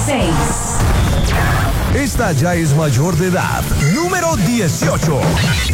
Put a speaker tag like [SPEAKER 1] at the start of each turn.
[SPEAKER 1] 6.
[SPEAKER 2] Esta ya es mayor de edad. Número 18.